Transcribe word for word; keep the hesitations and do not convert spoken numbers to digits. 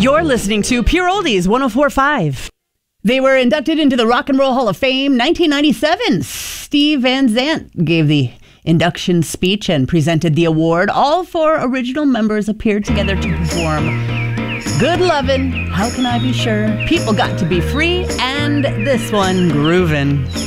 You're listening to Pure Oldies one oh four point five. They were inducted into the Rock and Roll Hall of Fame nineteen ninety-seven. Steve Van Zandt gave the induction speech and presented the award. All four original members appeared together to perform Good Lovin', How Can I Be Sure, People Got to Be Free, and this one, Groovin'.